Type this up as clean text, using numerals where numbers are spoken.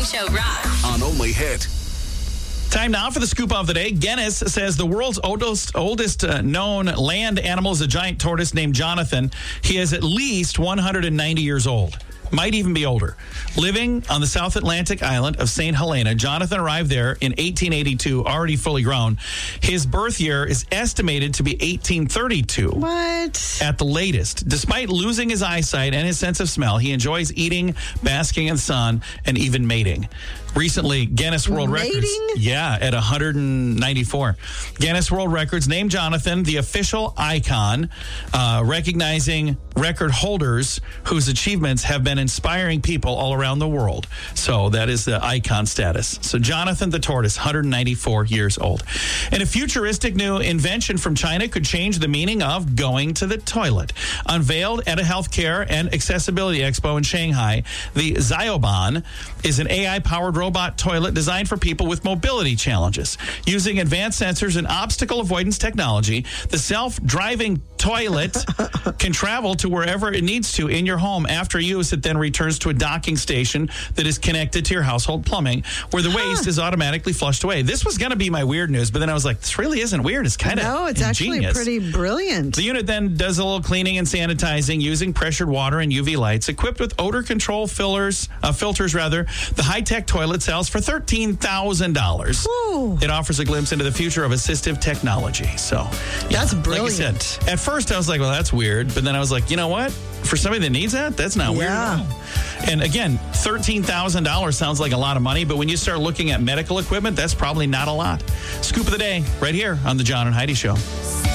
Morning Show rocks. On Only Hit. Time now for the scoop of the day. Guinness says the world's oldest known land animal is a giant tortoise named Jonathan. He is at least 190 years old. Might even be older. Living on the South Atlantic island of St. Helena, Jonathan arrived there in 1882, already fully grown. His birth year is estimated to be 1832. What? At the latest. Despite losing his eyesight and his sense of smell, he enjoys eating, basking in the sun, and even mating. Recently, Guinness World Records. Yeah, at 194. Guinness World Records named Jonathan the official icon, recognizing record holders whose achievements have been inspiring people all around the world. So that is the icon status. So Jonathan the tortoise, 194 years old. And a futuristic new invention from China could change the meaning of going to the toilet. Unveiled at a healthcare and accessibility expo in Shanghai, the Xiaoban is an AI-powered robot toilet designed for people with mobility challenges. Using advanced sensors and obstacle avoidance technology, the self-driving toilet can travel to wherever it needs to in your home. After use, it then returns to a docking station that is connected to your household plumbing, where the waste is automatically flushed away. This was going to be my weird news, but then I was like, this really isn't weird. It's kind of No, it's ingenious. actually pretty brilliant. The unit then does a little cleaning and sanitizing using pressured water and UV lights. Equipped with odor control filters, the high-tech toilet sells for $13,000. Ooh. It offers a glimpse into the future of assistive technology. So That's Like I brilliant. said, at first I was like, well, that's weird. But then I was like, you know what? For somebody that needs that, that's not weird at all. And again, $13,000 sounds like a lot of money, but when you start looking at medical equipment, that's probably not a lot. Scoop of the day, right here on the John and Heidi Show.